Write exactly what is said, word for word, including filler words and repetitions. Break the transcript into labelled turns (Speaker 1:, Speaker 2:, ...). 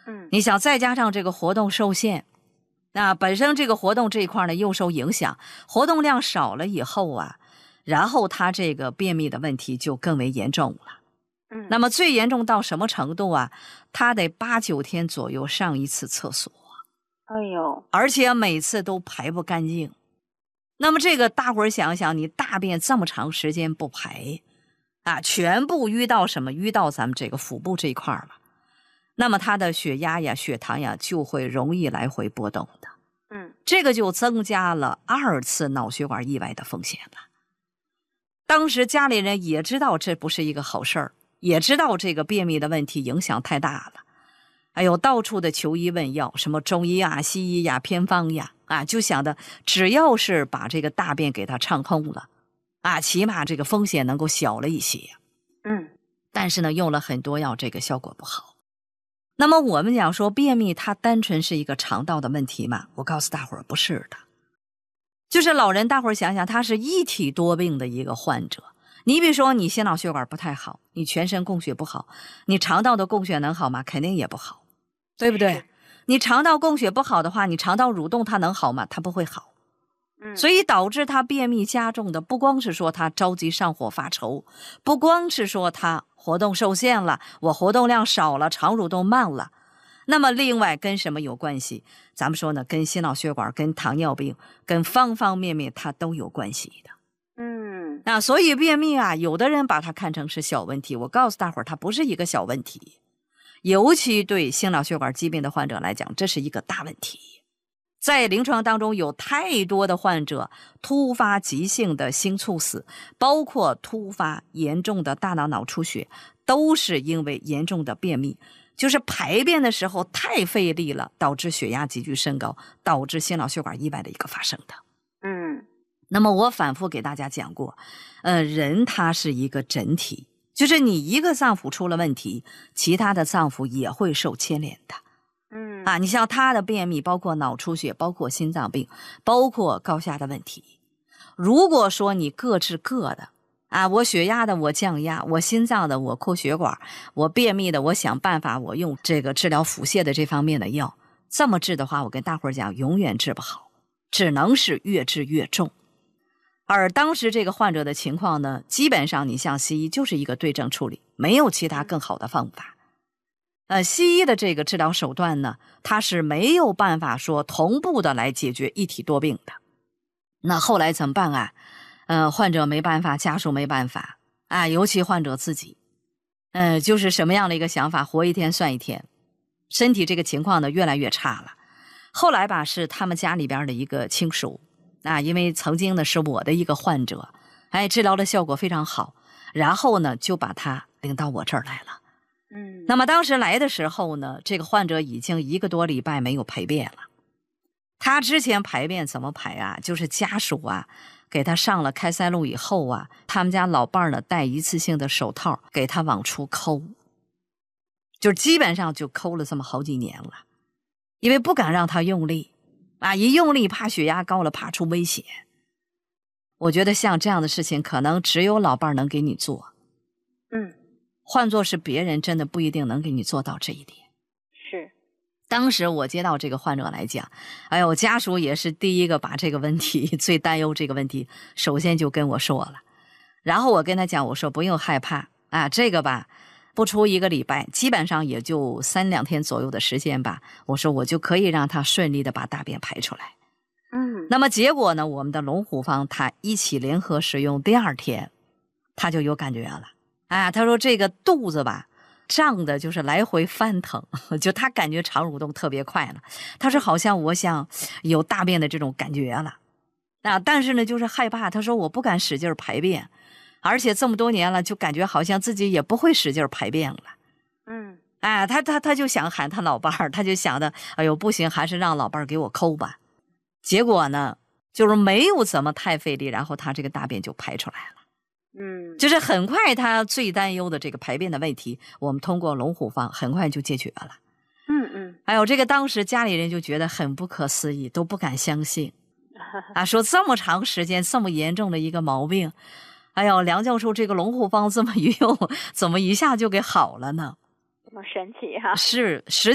Speaker 1: 嗯，
Speaker 2: 你想再加上这个活动受限，那本身这个活动这一块呢又受影响，活动量少了以后啊，然后他这个便秘的问题就更为严重了。
Speaker 1: 嗯，
Speaker 2: 那么最严重到什么程度啊？他得八九天左右上一次厕所，
Speaker 1: 哎呦，
Speaker 2: 而且每次都排不干净。那么这个大伙儿想想，你大便这么长时间不排啊，全部淤到什么？淤到咱们这个腹部这一块了。那么他的血压呀、血糖呀就会容易来回波动的。
Speaker 1: 嗯，
Speaker 2: 这个就增加了二次脑血管意外的风险了。当时家里人也知道这不是一个好事儿，也知道这个便秘的问题影响太大了。哎呦，到处的求医问药，什么中医啊、西医呀、偏方呀，啊，就想的只要是把这个大便给它畅通了，啊，起码这个风险能够小了一些。
Speaker 1: 嗯，
Speaker 2: 但是呢，用了很多药，这个效果不好。那么我们讲说便秘它单纯是一个肠道的问题嘛？我告诉大伙儿不是的，就是老人大伙儿想想，他是一体多病的一个患者。你比如说你心脑血管不太好，你全身供血不好，你肠道的供血能好吗？肯定也不好，对不对？你肠道供血不好的话，你肠道蠕动它能好吗？它不会好。
Speaker 1: 嗯，
Speaker 2: 所以导致他便秘加重的，不光是说他着急上火发愁，不光是说他活动受限了，我活动量少了，肠蠕动慢了，那么另外跟什么有关系？咱们说呢，跟心脑血管、跟糖尿病、跟方方面面它都有关系的。
Speaker 1: 嗯，
Speaker 2: 那所以便秘啊，有的人把它看成是小问题，我告诉大伙儿，它不是一个小问题，尤其对心脑血管疾病的患者来讲，这是一个大问题。在临床当中有太多的患者突发急性的心猝死，包括突发严重的大脑脑出血，都是因为严重的便秘，就是排便的时候太费力了，导致血压急剧升高，导致心脑血管意外的一个发生的。
Speaker 1: 嗯，
Speaker 2: 那么我反复给大家讲过，呃，人他是一个整体，就是你一个脏腑出了问题，其他的脏腑也会受牵连的。
Speaker 1: 嗯，
Speaker 2: 啊，你像他的便秘，包括脑出血，包括心脏病，包括高血压的问题。如果说你各治各的，啊，我血压的我降压，我心脏的我扩血管，我便秘的我想办法我用这个治疗腹泻的这方面的药，这么治的话，我跟大伙儿讲，永远治不好，只能是越治越重。而当时这个患者的情况呢，基本上你像西医就是一个对症处理，没有其他更好的方法。呃，西医的这个治疗手段呢，它是没有办法说同步的来解决一体多病的。那后来怎么办啊？呃，患者没办法，家属没办法啊，尤其患者自己，呃，就是什么样的一个想法，活一天算一天，身体这个情况呢越来越差了。后来吧，是他们家里边的一个亲属啊，因为曾经呢是我的一个患者，哎，治疗的效果非常好，然后呢就把他领到我这儿来了。
Speaker 1: 嗯，
Speaker 2: 那么当时来的时候呢，这个患者已经一个多礼拜没有排便了。他之前排便怎么排啊？就是家属啊给他上了开塞露以后啊，他们家老伴儿呢戴一次性的手套给他往出抠，就基本上就抠了这么好几年了，因为不敢让他用力啊，一用力怕血压高了，怕出危险。我觉得像这样的事情可能只有老伴儿能给你做，
Speaker 1: 嗯，
Speaker 2: 换作是别人真的不一定能给你做到这一点。
Speaker 1: 是，
Speaker 2: 当时我接到这个患者来讲，哎呦，家属也是第一个把这个问题最担忧这个问题首先就跟我说了，然后我跟他讲，我说不用害怕啊，这个吧不出一个礼拜，基本上也就三两天左右的时间吧，我说我就可以让他顺利的把大便排出来。
Speaker 1: 嗯，
Speaker 2: 那么结果呢，我们的龙虎方他一起联合使用，第二天他就有感觉了。啊，他说这个肚子吧胀的就是来回翻腾，就他感觉肠蠕动特别快了。他说好像我想有大便的这种感觉了。啊，但是呢就是害怕，他说我不敢使劲排便，而且这么多年了就感觉好像自己也不会使劲排便了。
Speaker 1: 嗯，
Speaker 2: 哎，他他他就想喊他老伴儿，他就想的，哎呦不行，还是让老伴儿给我抠吧。结果呢就是没有怎么太费力，然后他这个大便就排出来了。
Speaker 1: 嗯，
Speaker 2: 就是很快他最担忧的这个排便的问题，我们通过龙虎方很快就解决了。
Speaker 1: 嗯嗯，
Speaker 2: 还有这个当时家里人就觉得很不可思议，都不敢相信啊，说这么长时间这么严重的一个毛病，哎呦，梁教授这个龙虎方这么一用，怎么一下就给好了呢？
Speaker 1: 这么神奇哈、
Speaker 2: 是实